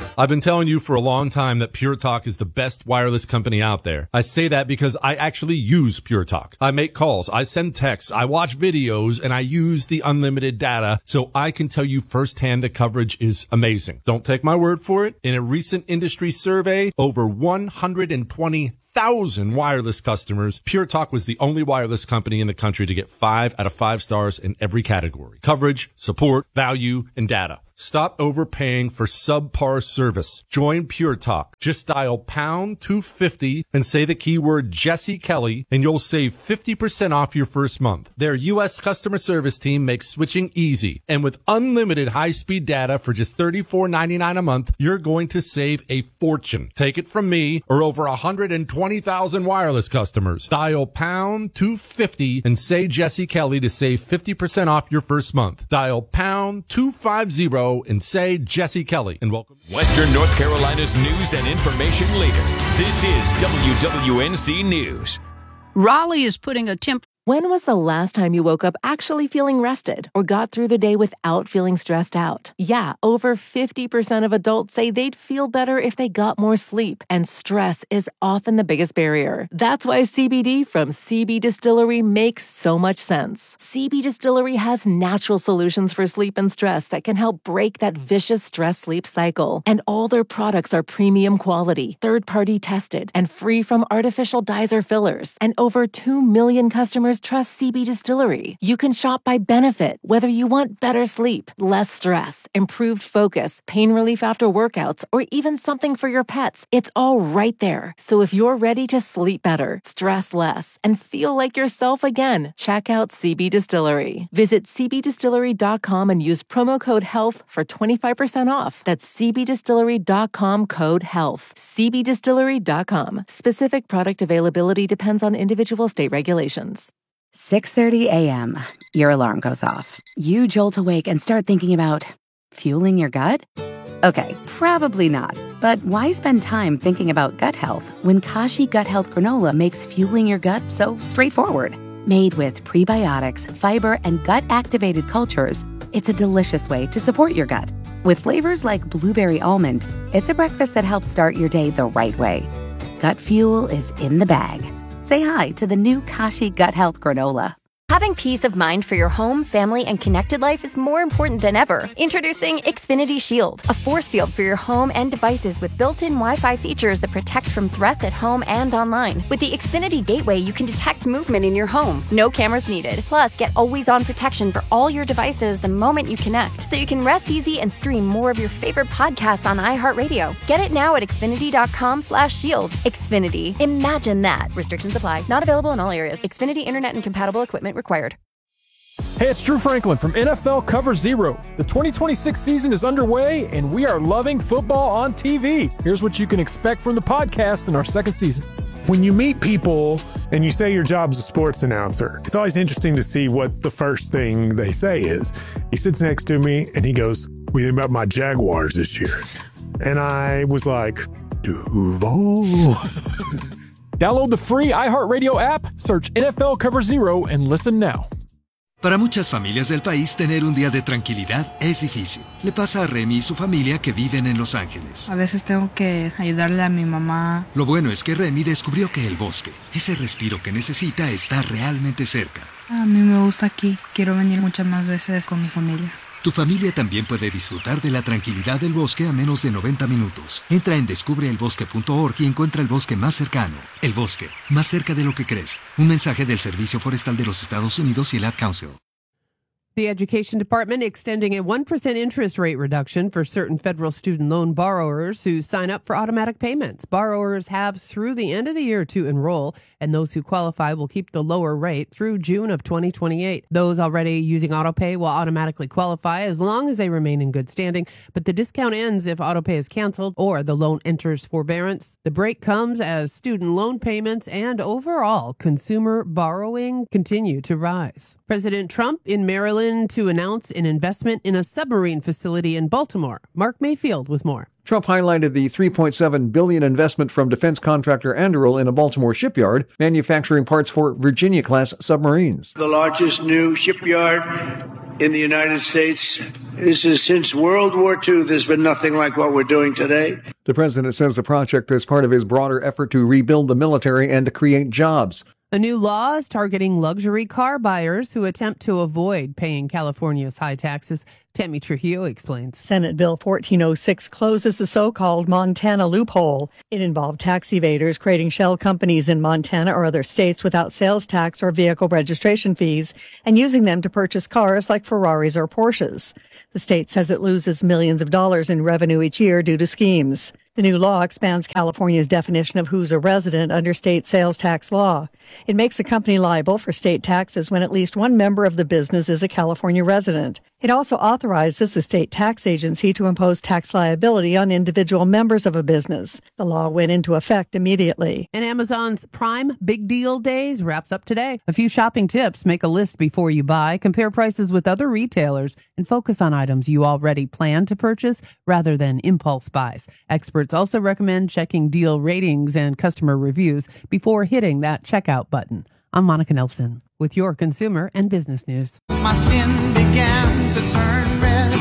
I've been telling you for a long time that Pure Talk is the best wireless company out there. I say that because I actually use Pure Talk. I make calls, I send texts, I watch videos, and I use the unlimited data, so I can tell you firsthand the coverage is amazing. Don't take my word for it. In a recent industry survey, over 120,000 wireless customers, Pure Talk was the only wireless company in the country to get 5 out of 5 stars in every category: coverage, support, value, and data. Stop overpaying for subpar service. Join Pure Talk. Just dial pound 250 and say the keyword Jesse Kelly, and you'll save 50% off your first month. Their U.S. customer service team makes switching easy. And with unlimited high-speed data for just $34.99 a month, you're going to save a fortune. Take it from me or over 120,000 wireless customers. Dial pound 250 and say Jesse Kelly to save 50% off your first month. Dial pound 250 and say Jesse Kelly, and welcome. Western North Carolina's news and information leader. This is WWNC News. Raleigh is putting a When was the last time you woke up actually feeling rested or got through the day without feeling stressed out? Yeah, over 50% of adults say they'd feel better if they got more sleep, and stress is often the biggest barrier. That's why CBD from CB Distillery makes so much sense. CB Distillery has natural solutions for sleep and stress that can help break that vicious stress-sleep cycle. And all their products are premium quality, third-party tested, and free from artificial dyes or fillers. And over 2 million customers trust CB Distillery. You can shop by benefit, whether you want better sleep, less stress, improved focus, pain relief after workouts, or even something for your pets. It's all right there. So if you're ready to sleep better, stress less, and feel like yourself again, check out CB Distillery. Visit cbdistillery.com and use promo code HEALTH for 25% off. That's cbdistillery.com, code HEALTH. cbdistillery.com. Specific product availability depends on individual state regulations. 6:30 a.m. Your alarm goes off. You jolt awake and start thinking about fueling your gut? Okay, probably not. But why spend time thinking about gut health when Kashi Gut Health Granola makes fueling your gut so straightforward? Made with prebiotics, fiber, and gut-activated cultures, it's a delicious way to support your gut. With flavors like blueberry almond, it's a breakfast that helps start your day the right way. Gut fuel is in the bag. Say hi to the new Kashi Gut Health Granola. Having peace of mind for your home, family, and connected life is more important than ever. Introducing Xfinity Shield, a force field for your home and devices with built-in Wi-Fi features that protect from threats at home and online. With the Xfinity Gateway, you can detect movement in your home. No cameras needed. Plus, get always-on protection for all your devices the moment you connect, so you can rest easy and stream more of your favorite podcasts on iHeartRadio. Get it now at Xfinity.com/shield. Xfinity. Imagine that. Restrictions apply. Not available in all areas. Xfinity Internet and compatible equipment required. Hey, it's Drew Franklin from NFL Cover Zero. The 2026 season is underway, and we are loving football on TV. Here's what you can expect from the podcast in our second season. When you meet people and you say your job's a sports announcer, it's always interesting to see what the first thing they say is. He sits next to me and he goes, "What do you think about my Jaguars this year?" And I was like, Duval. Download the free iHeartRadio app, search NFL Cover Zero, and listen now. Para muchas familias del país, tener un día de tranquilidad es difícil. Le pasa a Remy y su familia que viven en Los Ángeles. A veces tengo que ayudarle a mi mamá. Lo bueno es que Remy descubrió que el bosque, ese respiro que necesita, está realmente cerca. A mí me gusta aquí. Quiero venir muchas más veces con mi familia. Tu familia también puede disfrutar de la tranquilidad del bosque a menos de 90 minutos. Entra en descubreelbosque.org y encuentra el bosque más cercano. El bosque, más cerca de lo que crees. Un mensaje del Servicio Forestal de los Estados Unidos y el Ad Council. The Education Department extending a 1% interest rate reduction for certain federal student loan borrowers who sign up for automatic payments. Borrowers have through the end of the year to enroll, and those who qualify will keep the lower rate through June of 2028. Those already using autopay will automatically qualify as long as they remain in good standing, but the discount ends if autopay is canceled or the loan enters forbearance. The break comes as student loan payments and overall consumer borrowing continue to rise. President Trump in Maryland to announce an investment in a submarine facility in Baltimore. Mark Mayfield with more. Trump highlighted the $3.7 billion investment from defense contractor Anduril in a Baltimore shipyard, manufacturing parts for Virginia-class submarines. The largest new shipyard in the United States. This is since World War II. There's been nothing like what we're doing today. The president says the project is part of his broader effort to rebuild the military and to create jobs. A new law is targeting luxury car buyers who attempt to avoid paying California's high taxes. Tammy Trujillo explains. Senate Bill 1406 closes the so-called Montana loophole. It involved tax evaders creating shell companies in Montana or other states without sales tax or vehicle registration fees and using them to purchase cars like Ferraris or Porsches. The state says it loses millions of dollars in revenue each year due to schemes. The new law expands California's definition of who's a resident under state sales tax law. It makes a company liable for state taxes when at least one member of the business is a California resident. It also authorizes the state tax agency to impose tax liability on individual members of a business. The law went into effect immediately. And Amazon's Prime Big Deal Days wraps up today. A few shopping tips: make a list before you buy, compare prices with other retailers, and focus on items you already plan to purchase rather than impulse buys. Experts also recommend checking deal ratings and customer reviews before hitting that checkout button. I'm Monica Nelson with your consumer and business news. My skin began to turn red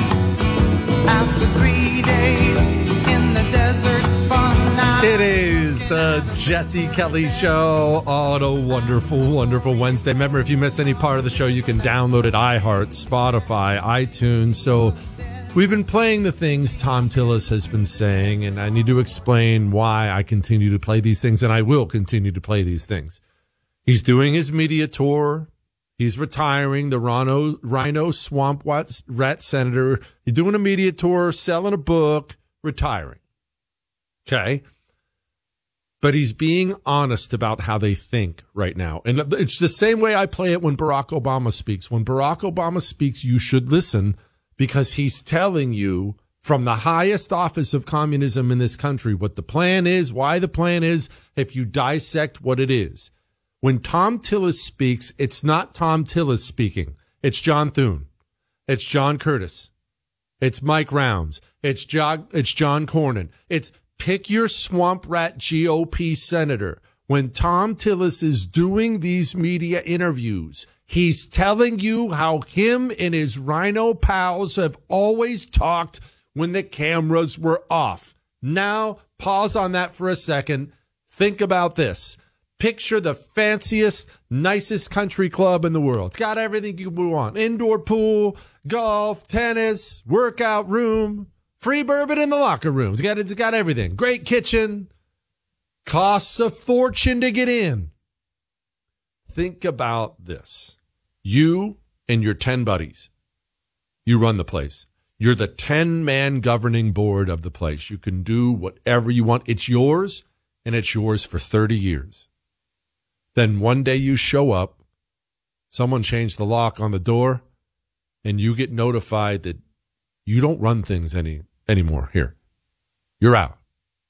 after 3 days in the desert from now. It is the Jesse Kelly Show on a wonderful, wonderful Wednesday. Remember, if you miss any part of the show, you can download it iHeart, Spotify, iTunes. So we've been playing the things Thom Tillis has been saying, and I need to explain why I continue to play these things, and I will continue to play these things. He's doing his media tour. He's retiring, the Rhino Swamp Rat Senator. He's doing a media tour, selling a book, retiring. Okay? But he's being honest about how they think right now. And it's the same way I play it when Barack Obama speaks. When Barack Obama speaks, you should listen, because he's telling you from the highest office of communism in this country what the plan is, why the plan is, if you dissect what it is. When Thom Tillis speaks, it's not Thom Tillis speaking. It's John Thune. It's John Curtis. It's Mike Rounds. It's John Cornyn. It's pick your swamp rat GOP senator. When Thom Tillis is doing these media interviews, he's telling you how him and his Rhino pals have always talked when the cameras were off. Now, pause on that for a second. Think about this. Picture the fanciest, nicest country club in the world. Got everything you want. Indoor pool, golf, tennis, workout room, free bourbon in the locker rooms. It's got everything. Great kitchen. Costs a fortune to get in. Think about this. You and your 10 buddies, you run the place. You're the 10-man governing board of the place. You can do whatever you want. It's yours, and it's yours for 30 years. Then one day you show up, someone changed the lock on the door, and you get notified that you don't run things anymore here. You're out.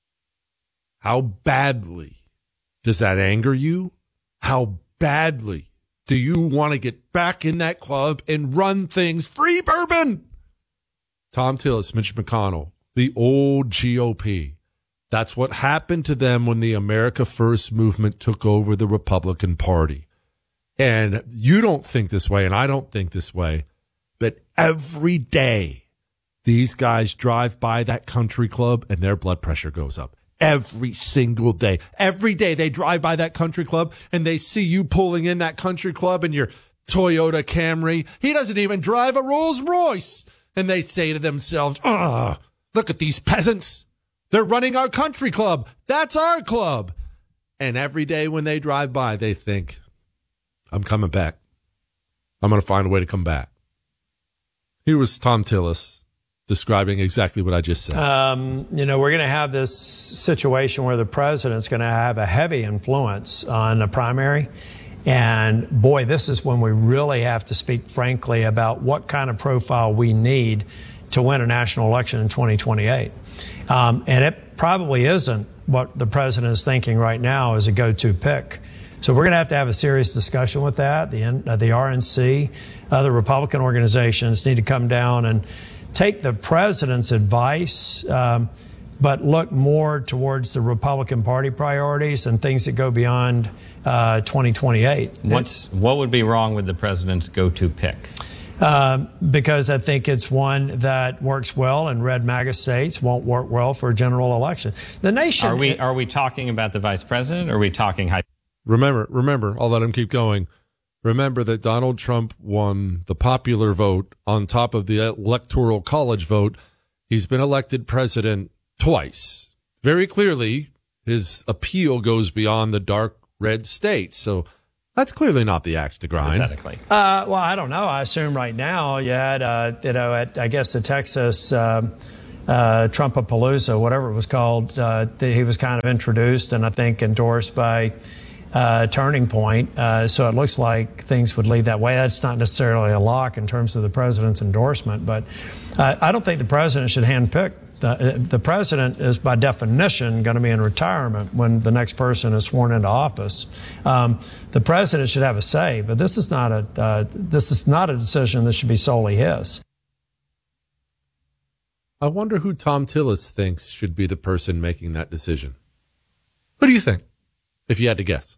How badly does that anger you? How badly do you want to get back in that club and run things? Free bourbon! Thom Tillis, Mitch McConnell, the old GOP. That's what happened to them when the America First movement took over the Republican Party. And you don't think this way, and I don't think this way, but every day these guys drive by that country club and their blood pressure goes up. Every single day. Every day they drive by that country club and they see you pulling in that country club in your Toyota Camry. He doesn't even drive a Rolls Royce. And they say to themselves, look at these peasants. They're running our country club. That's our club. And every day when they drive by, they think, I'm coming back. I'm going to find a way to come back. Here was Thom Tillis describing exactly what I just said. We're going to have this situation where the president's going to have a heavy influence on the primary. And boy, this is when we really have to speak frankly about what kind of profile we need to win a national election in 2028. And it probably isn't what the president is thinking right now as a go-to pick. So we're going to have a serious discussion with that. The RNC, other Republican organizations need to come down and take the president's advice, but look more towards the Republican Party priorities and things that go beyond 2028. What would be wrong with the president's go-to pick? Because I think it's one that works well in red MAGA states, won't work well for a general election. The nation. Are we talking about the vice president, or are we talking high? Remember, I'll let him keep going. Remember that Donald Trump won the popular vote on top of the electoral college vote. He's been elected president twice. Very clearly, his appeal goes beyond the dark red states. So that's clearly not the axe to grind. Well, I don't know. I assume right now you had, I guess the Texas Trumpapalooza, whatever it was called, he was kind of introduced and I think endorsed by Turning Point. So it looks like things would lead that way. That's not necessarily a lock in terms of the president's endorsement, but I don't think the president should handpick. The president is by definition going to be in retirement when the next person is sworn into office. The president should have a say, but this is not a decision that should be solely his. I wonder who Tom Tillis thinks should be the person making that decision. Who do you think, if you had to guess?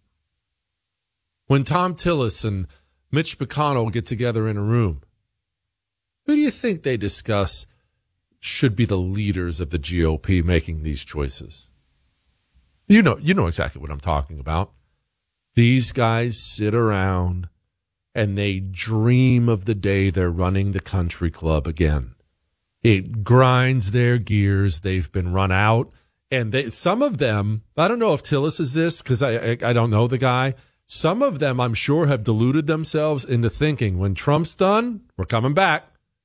When Tom Tillis and Mitch McConnell get together in a room, who do you think they discuss should be the leaders of the GOP making these choices? You know exactly what I'm talking about. These guys sit around and they dream of the day they're running the country club again. It grinds their gears. They've been run out. And some of them, I don't know if Tillis is this because I don't know the guy. Some of them, I'm sure, have deluded themselves into thinking when Trump's done, we're coming back.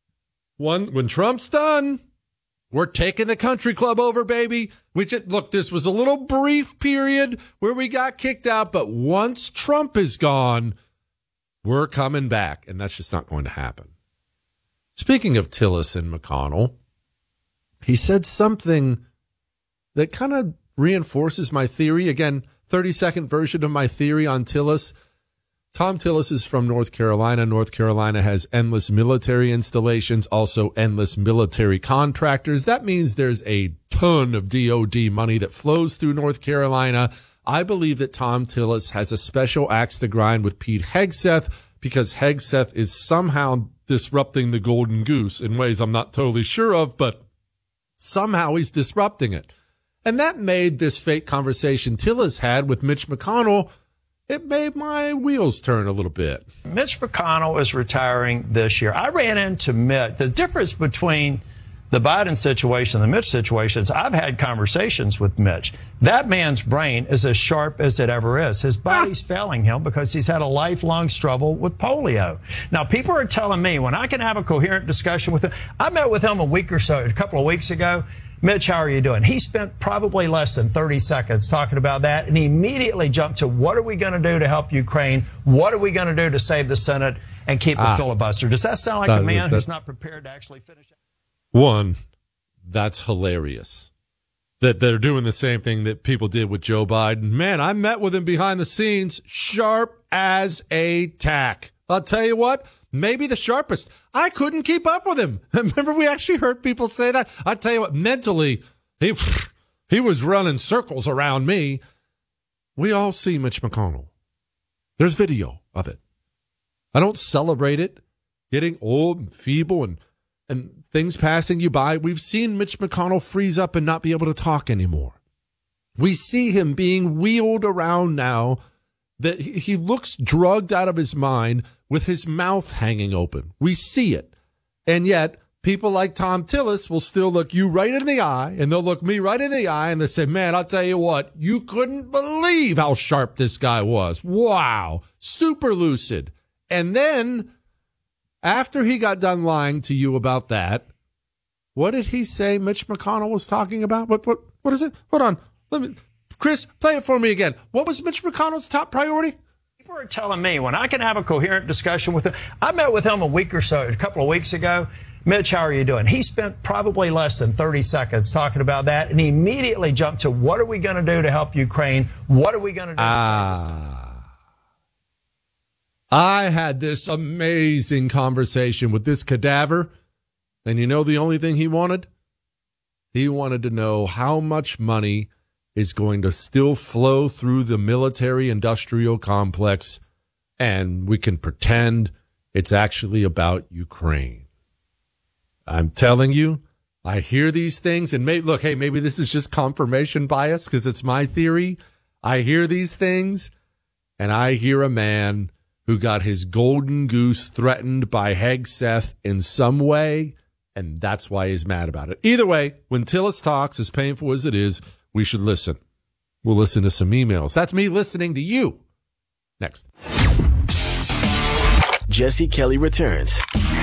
When Trump's done, we're taking the country club over, baby. Look, this was a little brief period where we got kicked out, but once Trump is gone, we're coming back. And that's just not going to happen. Speaking of Tillis and McConnell, he said something that kind of reinforces my theory. Again, 30-second version of my theory on Tillis. Tom Tillis is from North Carolina. North Carolina has endless military installations, also endless military contractors. That means there's a ton of DOD money that flows through North Carolina. I believe that Tom Tillis has a special axe to grind with Pete Hegseth because Hegseth is somehow disrupting the golden goose in ways I'm not totally sure of, but somehow he's disrupting it. And that made this fake conversation Tillis had with Mitch McConnell, it made my wheels turn a little bit. Mitch McConnell is retiring this year. I ran into Mitch. The difference between the Biden situation and the Mitch situation is I've had conversations with Mitch. That man's brain is as sharp as it ever is. His body's failing him because he's had a lifelong struggle with polio. Now, people are telling me when I can have a coherent discussion with him. I met with him a couple of weeks ago. Mitch, how are you doing? He spent probably less than 30 seconds talking about that, and he immediately jumped to what are we going to do to help Ukraine? What are we going to do to save the Senate and keep the filibuster? Does that sound like a man who's not prepared to actually finish it? One, that's hilarious. That they're doing the same thing that people did with Joe Biden. Man, I met with him behind the scenes, sharp as a tack. I'll tell you what. Maybe the sharpest. I couldn't keep up with him. Remember, we actually heard people say that. I tell you what, mentally, he was running circles around me. We all see Mitch McConnell. There's video of it. I don't celebrate it, getting old and feeble and things passing you by. We've seen Mitch McConnell freeze up and not be able to talk anymore. We see him being wheeled around now that he looks drugged out of his mind with his mouth hanging open. We see it. And yet, people like Tom Tillis will still look you right in the eye, and they'll look me right in the eye, and they say, man, I'll tell you what, you couldn't believe how sharp this guy was. Wow. Super lucid. And then, after he got done lying to you about that, what did he say Mitch McConnell was talking about? What is it? Hold on. Chris, play it for me again. What was Mitch McConnell's top priority? People are telling me when I can have a coherent discussion with him. I met with him a couple of weeks ago. Mitch, how are you doing? He spent probably less than 30 seconds talking about that, and he immediately jumped to what are we going to do to help Ukraine? What are we going to do to save the Senate? I had this amazing conversation with this cadaver, and you know the only thing he wanted? He wanted to know how much money is going to still flow through the military-industrial complex, and we can pretend it's actually about Ukraine. I'm telling you, I hear these things, and maybe this is just confirmation bias because it's my theory. I hear these things, and I hear a man who got his golden goose threatened by Hegseth in some way, and that's why he's mad about it. Either way, when Tillis talks, as painful as it is, we should listen. We'll listen to some emails. That's me listening to you. Next. Jesse Kelly returns.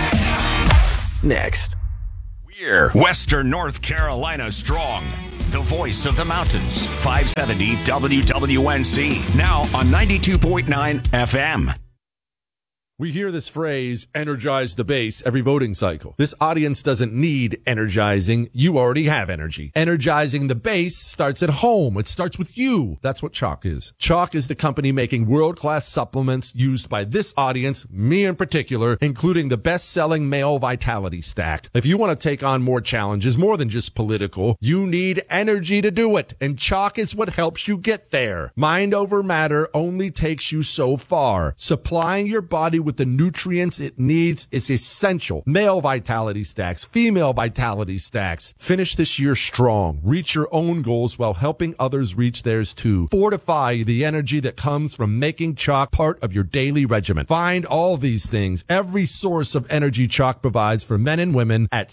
Next. We're Western North Carolina strong. The voice of the mountains. 570 WWNC. Now on 92.9 FM. We hear this phrase, energize the base, every voting cycle. This audience doesn't need energizing. You already have energy. Energizing the base starts at home. It starts with you. That's what Choq is. Choq is the company making world-class supplements used by this audience, me in particular, including the best-selling male vitality stack. If you want to take on more challenges, more than just political, you need energy to do it. And Choq is what helps you get there. Mind over matter only takes you so far. Supplying your body with the nutrients it needs is essential. Male vitality stacks, female vitality stacks. Finish this year strong. Reach your own goals while helping others reach theirs too. Fortify the energy that comes from making Choq part of your daily regimen. Find all these things, every source of energy Choq provides for men and women at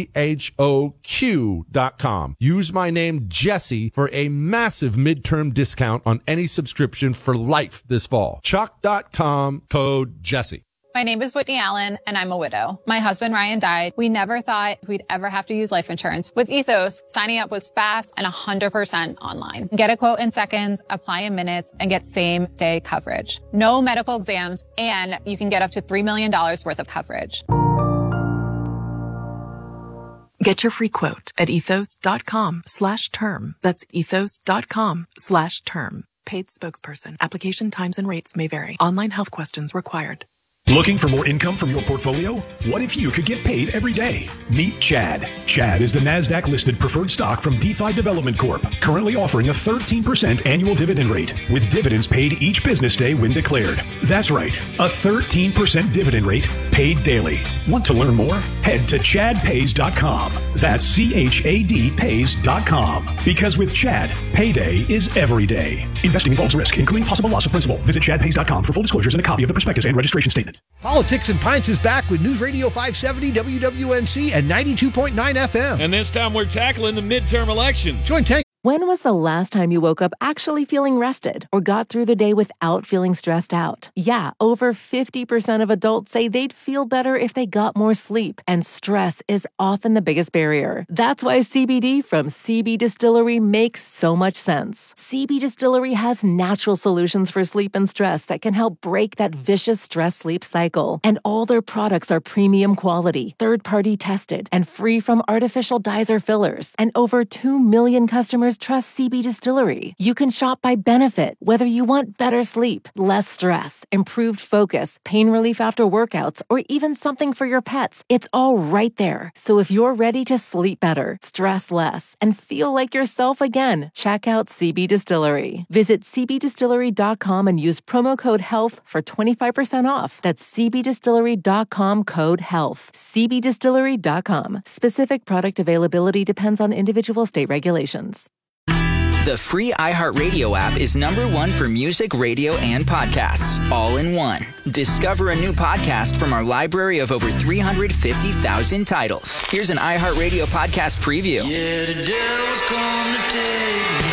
CHOQ.com. Use my name Jesse for a massive midterm discount on any subscription for life this fall. Choq.com, code Jesse. My name is Whitney Allen, and I'm a widow. My husband, Ryan, died. We never thought we'd ever have to use life insurance. With Ethos, signing up was fast and 100% online. Get a quote in seconds, apply in minutes, and get same-day coverage. No medical exams, and you can get up to $3 million worth of coverage. Get your free quote at ethos.com/term. That's ethos.com/term. Paid spokesperson. Application times and rates may vary. Online health questions required. Looking for more income from your portfolio? What if you could get paid every day? Meet Chad. Chad is the NASDAQ-listed preferred stock from DeFi Development Corp., currently offering a 13% annual dividend rate, with dividends paid each business day when declared. That's right, a 13% dividend rate paid daily. Want to learn more? Head to chadpays.com. That's CHADpays.com. Because with Chad, payday is every day. Investing involves risk, including possible loss of principal. Visit chadpays.com for full disclosures and a copy of the prospectus and registration statement. Politics and Pints is back with News Radio 570 WWNC and 92.9 FM. And this time we're tackling the midterm elections. Join Tank. When was the last time you woke up actually feeling rested or got through the day without feeling stressed out? Yeah, over 50% of adults say they'd feel better if they got more sleep, and stress is often the biggest barrier. That's why CBD from CB Distillery makes so much sense. CB Distillery has natural solutions for sleep and stress that can help break that vicious stress-sleep cycle. And all their products are premium quality, third-party tested, and free from artificial dyes or fillers. And over 2 million customers trust CB Distillery. You can shop by benefit, whether you want better sleep, less stress, improved focus, pain relief after workouts, or even something for your pets. It's all right there. So if you're ready to sleep better, stress less, and feel like yourself again, check out CB Distillery. Visit cbdistillery.com and use promo code HEALTH for 25% off. That's cbdistillery.com, code HEALTH. cbdistillery.com. Specific product availability depends on individual state regulations. The free iHeartRadio app is #1 for music, radio, and podcasts, all in one. Discover a new podcast from our library of over 350,000 titles. Here's an iHeartRadio podcast preview. Yeah, the devil's come to take me.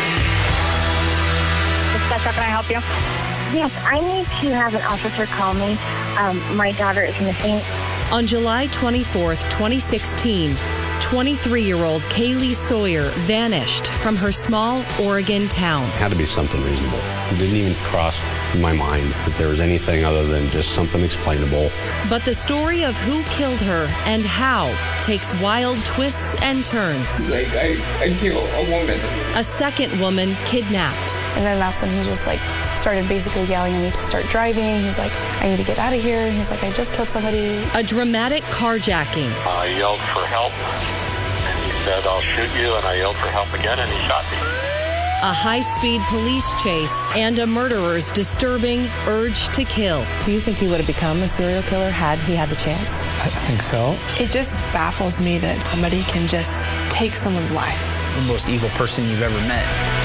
Can I help you? Yes, I need to have an officer call me. My daughter is missing. On July 24th, 2016, 23-year-old Kaylee Sawyer vanished from her small Oregon town. It had to be something reasonable. It didn't even cross my mind that there was anything other than just something explainable. But the story of who killed her and how takes wild twists and turns. Like, I killed a woman. A second woman kidnapped. And then that's when he just started basically yelling at me to start driving. He's like, I need to get out of here. He's like, I just killed somebody. A dramatic carjacking. I yelled for help, and he said, "I'll shoot you," and I yelled for help again, and he shot me. A high-speed police chase and a murderer's disturbing urge to kill. Do you think he would have become a serial killer had he had the chance? I think so. It just baffles me that somebody can just take someone's life. The most evil person you've ever met.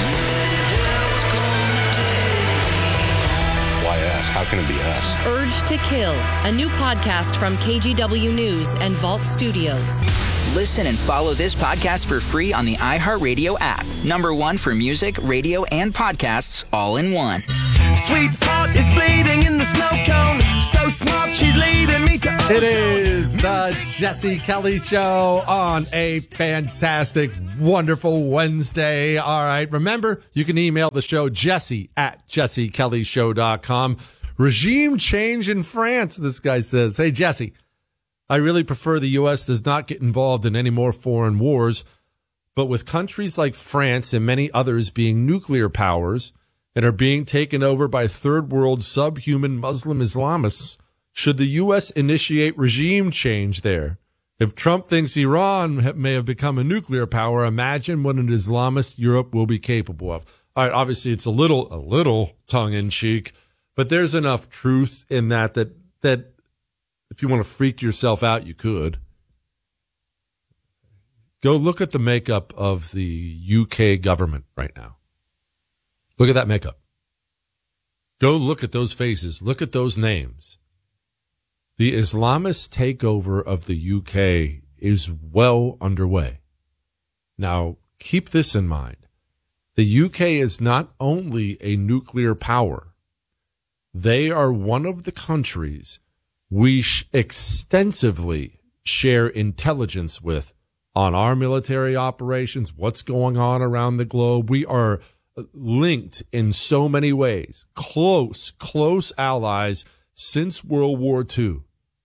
Why us? How can it be us? Urge to Kill, a new podcast from KGW News and Vault Studios. Listen and follow this podcast for free on the iHeartRadio app. #1 for music, radio, and podcasts all in one. Sweetheart is bleeding in the snow cone. So smart, she's leading me to... It is the Jesse Kelly Show on a fantastic, wonderful Wednesday. All right. Remember, you can email the show, jesse@jessekellyshow.com. Regime change in France, this guy says. Hey, Jesse, I really prefer the U.S. does not get involved in any more foreign wars, but with countries like France and many others being nuclear powers and are being taken over by third world subhuman Muslim Islamists, should the U.S. initiate regime change there? If Trump thinks Iran may have become a nuclear power, imagine what an Islamist Europe will be capable of. All right, obviously it's a little tongue-in-cheek, but there's enough truth in that if you want to freak yourself out, you could. Go look at the makeup of the UK government right now. Look at that makeup. Go look at those faces. Look at those names. The Islamist takeover of the UK is well underway. Now, keep this in mind. The UK is not only a nuclear power. They are one of the countries we extensively share intelligence with on our military operations, what's going on around the globe. We are linked in so many ways, close allies since World War II.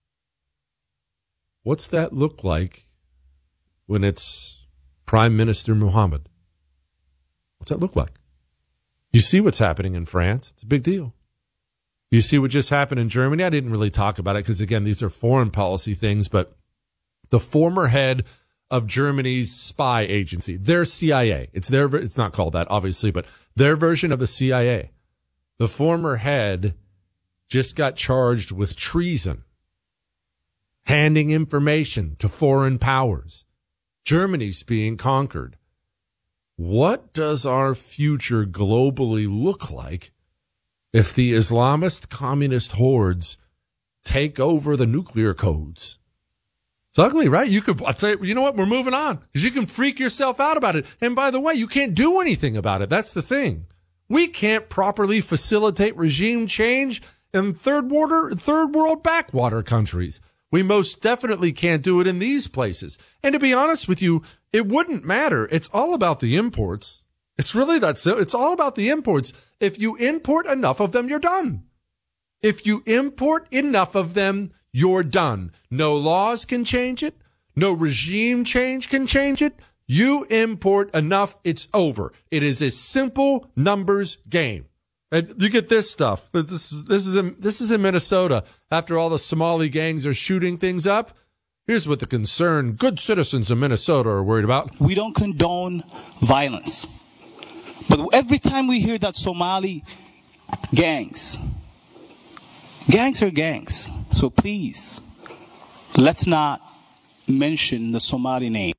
What's that look like when it's Prime Minister Mohammed? What's that look like? You see what's happening in France. It's a big deal. You see what just happened in Germany? I didn't really talk about it because, again, these are foreign policy things, but the former head of Germany's spy agency, their CIA, it's not called that, obviously, but their version of the CIA, the former head just got charged with treason, handing information to foreign powers. Germany's being conquered. What does our future globally look like if the Islamist communist hordes take over the nuclear codes? It's ugly, right? I'll tell you, you know what? We're moving on because you can freak yourself out about it. And by the way, you can't do anything about it. That's the thing. We can't properly facilitate regime change in third world backwater countries. We most definitely can't do it in these places. And to be honest with you, it wouldn't matter. It's all about the imports. It's really that simple. It's all about the imports. If you import enough of them, you're done. If you import enough of them, you're done. No laws can change it. No regime change can change it. You import enough, it's over. It is a simple numbers game. And you get this stuff. This is in Minnesota. After all the Somali gangs are shooting things up, here's what the concerned good citizens of Minnesota are worried about. We don't condone violence. But every time we hear that Somali gangs are gangs. So please, let's not mention the Somali name.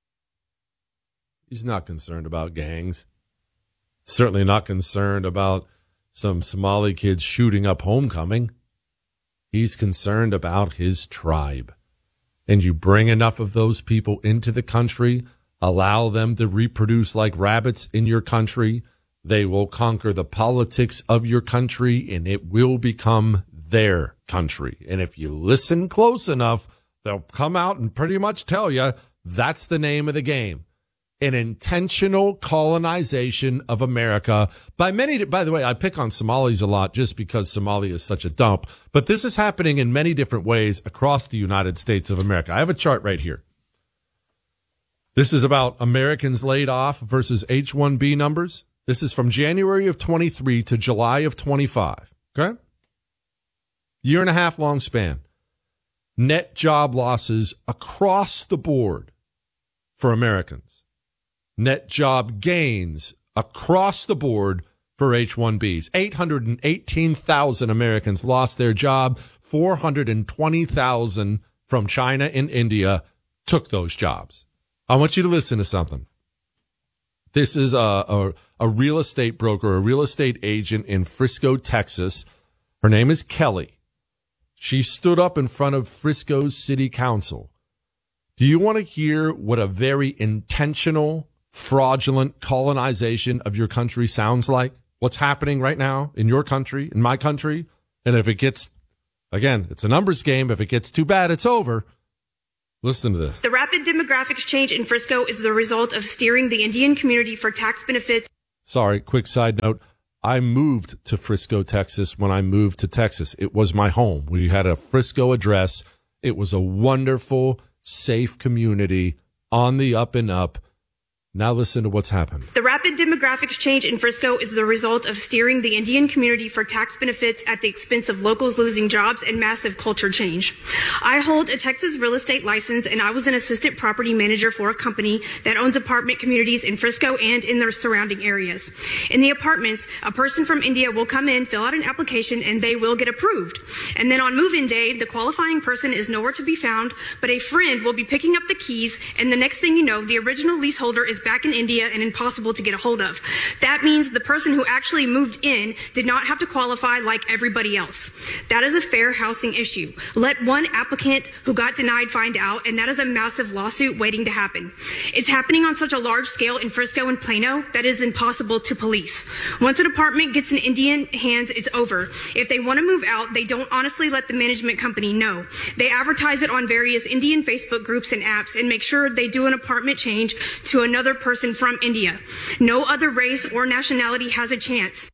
He's not concerned about gangs. Certainly not concerned about some Somali kids shooting up homecoming. He's concerned about his tribe. And you bring enough of those people into the country, allow them to reproduce like rabbits in your country, they will conquer the politics of your country, and it will become their country. And if you listen close enough, they'll come out and pretty much tell you that's the name of the game. An intentional colonization of America by many. By the way, I pick on Somalis a lot just because Somalia is such a dump, but this is happening in many different ways across the United States of America. I have a chart right here. This is about Americans laid off versus H-1B numbers. This is from January of 23 to July of 25. Okay. Year and a half long span. Net job losses across the board. for Americans. Net job gains across the board for H-1Bs. 818,000 Americans lost their job. 420,000 from China and India took those jobs. I want you to listen to something. This is a real estate broker, a real estate agent in Frisco, Texas. Her name is Kelly. She stood up in front of Frisco's city council. Do you want to hear what a very intentional, fraudulent colonization of your country sounds like? What's happening right now in your country, in my country? And if it gets, again, it's a numbers game. If it gets too bad, it's over. Listen to this. The rapid demographics change in Frisco is the result of steering the Indian community for tax benefits. Sorry, quick side note. I moved to Frisco, Texas when I moved to Texas. It was my home. We had a Frisco address. It was a wonderful, safe community on the up and up. Now listen to what's happened. The rapid demographics change in Frisco is the result of steering the Indian community for tax benefits at the expense of locals losing jobs and massive culture change. I hold a Texas real estate license, and I was an assistant property manager for a company that owns apartment communities in Frisco and in their surrounding areas. In the apartments, a person from India will come in, fill out an application, and they will get approved. And then on move-in day, the qualifying person is nowhere to be found, but a friend will be picking up the keys, and the next thing you know, the original leaseholder is back in India and impossible to get a hold of. That means the person who actually moved in did not have to qualify like everybody else. That is a fair housing issue. Let one applicant who got denied find out, and that is a massive lawsuit waiting to happen. It's happening on such a large scale in Frisco and Plano that is impossible to police. Once an apartment gets in Indian hands, it's over. If they want to move out, they don't honestly let the management company know. They advertise it on various Indian Facebook groups and apps and make sure they do an apartment change to another person from India. No other race or nationality has a chance.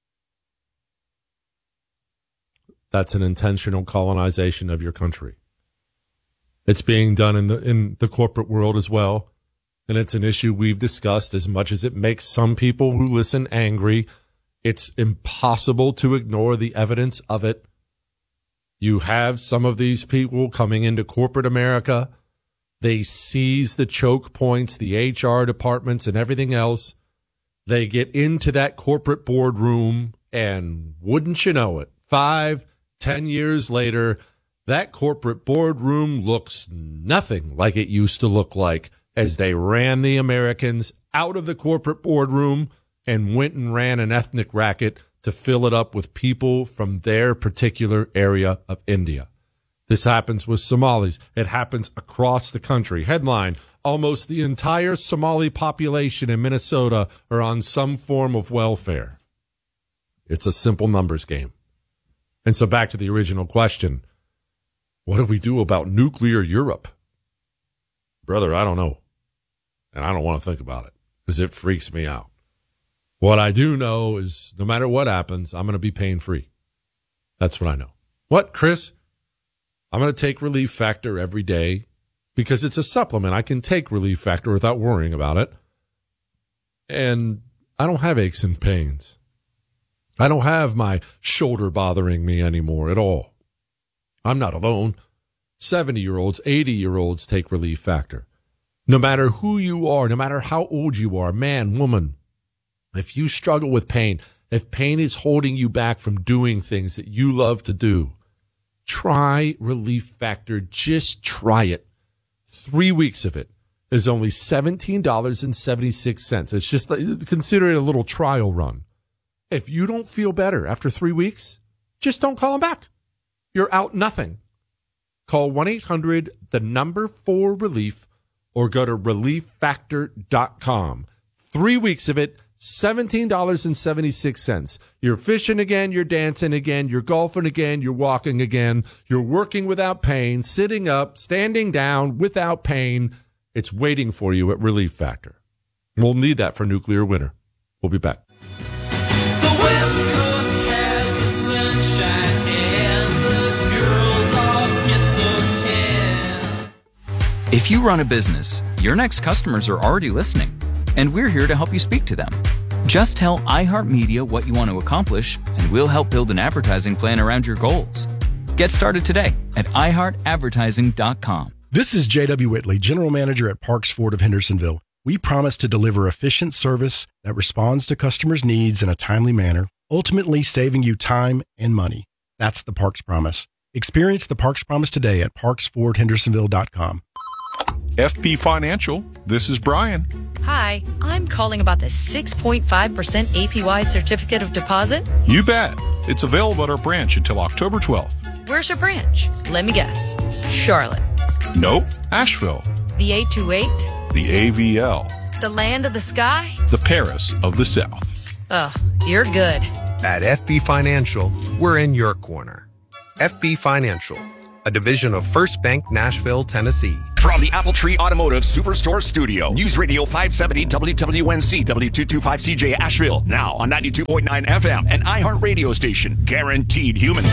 That's an intentional colonization of your country. It's being done in the corporate world as well. And it's an issue we've discussed. As much as it makes some people who listen angry, it's impossible to ignore the evidence of it. You have some of these people coming into corporate America. They seize the choke points, the HR departments, and everything else. They get into that corporate boardroom, and wouldn't you know it, 5, 10 years later, that corporate boardroom looks nothing like it used to look like, as they ran the Americans out of the corporate boardroom and went and ran an ethnic racket to fill it up with people from their particular area of India. This happens with Somalis. It happens across the country. Headline, almost the entire Somali population in Minnesota are on some form of welfare. It's a simple numbers game. And so back to the original question. What do we do about nuclear Europe? Brother, I don't know. And I don't want to think about it because it freaks me out. What I do know is no matter what happens, I'm going to be pain free. That's what I know. What, Chris? I'm going to take Relief Factor every day because it's a supplement. I can take Relief Factor without worrying about it. And I don't have aches and pains. I don't have my shoulder bothering me anymore at all. I'm not alone. 70-year-olds, 80-year-olds take Relief Factor. No matter who you are, no matter how old you are, man, woman, if you struggle with pain, if pain is holding you back from doing things that you love to do, try Relief Factor. Just try it. 3 weeks of it is only $17.76. It's just, consider it a little trial run. If you don't feel better after 3 weeks, just don't call them back. You're out nothing. Call 1-800-4RELIEF or go to ReliefFactor.com. 3 weeks of it, $17.76. You're fishing again, you're dancing again, you're golfing again, you're walking again, you're working without pain, sitting up, standing down without pain. It's waiting for you at Relief Factor. We'll need that for nuclear winter. We'll be back. The West Coast has the sunshine and the girls all get so tan. If you run a business, your next customers are already listening, and we're here to help you speak to them. Just tell iHeartMedia what you want to accomplish, and we'll help build an advertising plan around your goals. Get started today at iHeartAdvertising.com. This is J.W. Whitley, General Manager at Parks Ford of Hendersonville. We promise to deliver efficient service that responds to customers' needs in a timely manner, ultimately saving you time and money. That's the Parks Promise. Experience the Parks Promise today at parksfordhendersonville.com. FB Financial, this is Brian. Hi, I'm calling about the 6.5% APY certificate of deposit. You bet. It's available at our branch until October 12th. Where's your branch? Let me guess. Charlotte. Nope, Asheville. The 828? The AVL. The land of the sky? The Paris of the South. Oh, you're good. At FB Financial, we're in your corner. FB Financial, a division of First Bank, Nashville, Tennessee. From the Apple Tree Automotive Superstore Studio, News Radio 570 WWNC W225CJ Asheville, now on 92.9 FM, an iHeart radio station, guaranteed human.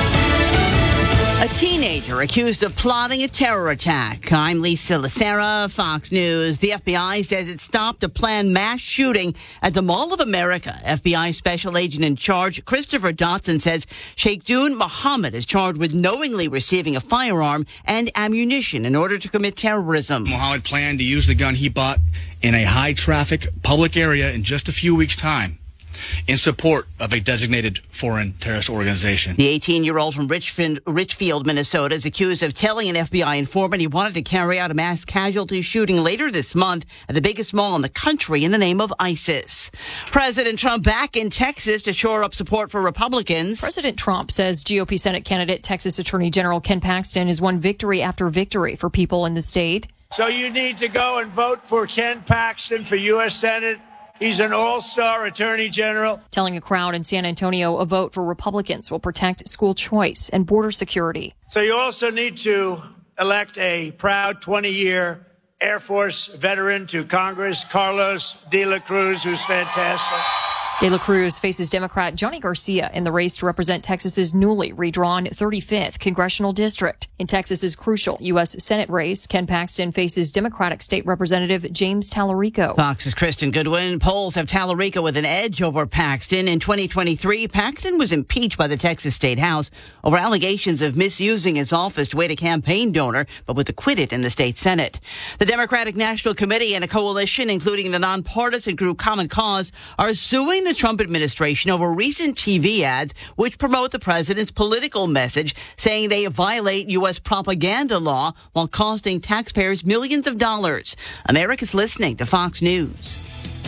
A teenager accused of plotting a terror attack. I'm Lisa Lacera, Fox News. The FBI says it stopped a planned mass shooting at the Mall of America. FBI Special Agent in charge, Christopher Dotson, says Sheikh Dune Mohammed is charged with knowingly receiving a firearm and ammunition in order to commit terrorism. Mohammed planned to use the gun he bought in a high-traffic public area in just a few weeks' time in support of a designated foreign terrorist organization. The 18-year-old from Richfield, Minnesota, is accused of telling an FBI informant he wanted to carry out a mass casualty shooting later this month at the biggest mall in the country in the name of ISIS. President Trump back in Texas to shore up support for Republicans. President Trump says GOP Senate candidate Texas Attorney General Ken Paxton has won victory after victory for people in the state. So you need to go and vote for Ken Paxton for U.S. Senate. He's an all-star attorney general. Telling a crowd in San Antonio a vote for Republicans will protect school choice and border security. So you also need to elect a proud 20-year Air Force veteran to Congress, Carlos de la Cruz, who's fantastic. De la Cruz faces Democrat Johnny Garcia in the race to represent Texas's newly redrawn 35th congressional district. In Texas's crucial U.S. Senate race, Ken Paxton faces Democratic State Representative James Tallarico. Fox's Kristen Goodwin. Polls have Tallarico with an edge over Paxton. In 2023, Paxton was impeached by the Texas State House over allegations of misusing his office to aid a campaign donor, but was acquitted in the state Senate. The Democratic National Committee and a coalition, including the nonpartisan group Common Cause, are suing the Trump administration over recent TV ads which promote the president's political message, saying they violate U.S. propaganda law while costing taxpayers millions of dollars. America's listening to Fox News.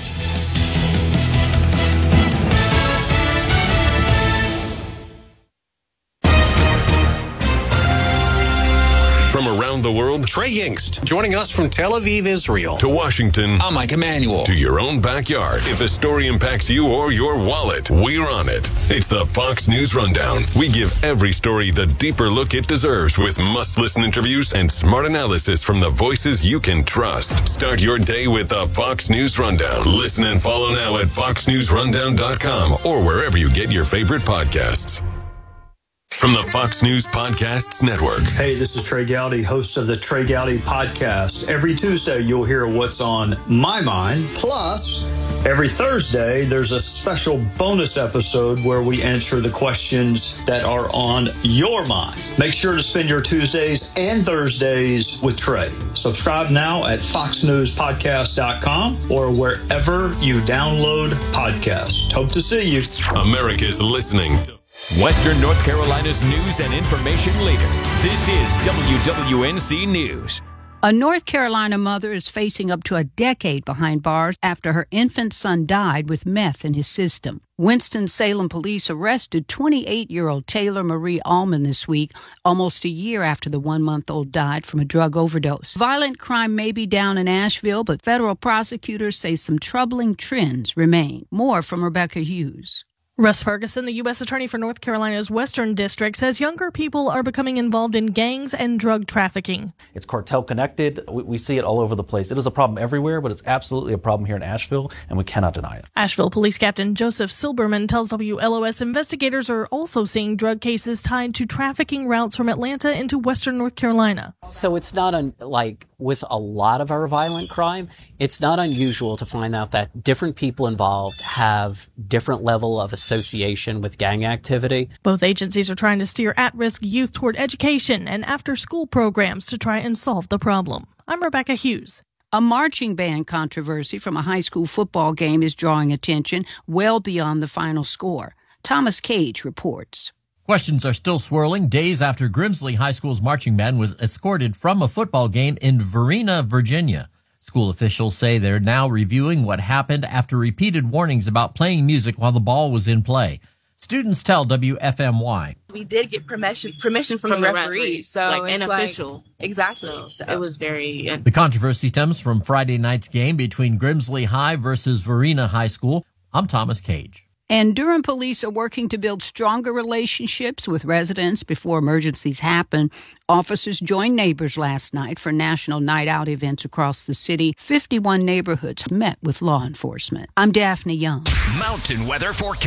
From around the world, Trey Yingst, joining us from Tel Aviv, Israel. To Washington, I'm Mike Emanuel. To your own backyard. If a story impacts you or your wallet, we're on it. It's the Fox News Rundown. We give every story the deeper look it deserves with must-listen interviews and smart analysis from the voices you can trust. Start your day with the Fox News Rundown. Listen and follow now at foxnewsrundown.com or wherever you get your favorite podcasts. From the Fox News Podcasts Network. Hey, this is Trey Gowdy, host of the Trey Gowdy Podcast. Every Tuesday, you'll hear what's on my mind. Plus, every Thursday, there's a special bonus episode where we answer the questions that are on your mind. Make sure to spend your Tuesdays and Thursdays with Trey. Subscribe now at foxnewspodcast.com or wherever you download podcasts. Hope to see you. America's listening to Western North Carolina's news and information leader. This is WWNC News. A North Carolina mother is facing up to a decade behind bars after her infant son died with meth in his system. Winston-Salem police arrested 28-year-old Taylor Marie Allman this week, almost a year after the one-month-old died from a drug overdose. Violent crime may be down in Asheville, but federal prosecutors say some troubling trends remain. More from Rebecca Hughes. Russ Ferguson, the U.S. Attorney for North Carolina's Western District, says younger people are becoming involved in gangs and drug trafficking. It's cartel connected. We see it all over the place. It is a problem everywhere, but it's absolutely a problem here in Asheville, and we cannot deny it. Asheville Police Captain Joseph Silberman tells WLOS investigators are also seeing drug cases tied to trafficking routes from Atlanta into Western North Carolina. So it's not like with a lot of our violent crime, it's not unusual to find out that different people involved have different level of association with gang activity. Both agencies are trying to steer at-risk youth toward education and after-school programs to try and solve the problem. I'm Rebecca Hughes. A marching band controversy from a high school football game is drawing attention well beyond the final score. Thomas Cage reports. Questions are still swirling days after Grimsley High School's marching band was escorted from a football game in Verena, Virginia. School officials say they're now reviewing what happened after repeated warnings about playing music while the ball was in play. Students tell WFMY. We did get permission from the referee, so like an official. Exactly. So it was very... The controversy stems from Friday night's game between Grimsley High versus Verena High School. I'm Thomas Cage. And Durham police are working to build stronger relationships with residents before emergencies happen. Officers joined neighbors last night for National Night Out events across the city. 51 neighborhoods met with law enforcement. I'm Daphne Young. Mountain weather forecast.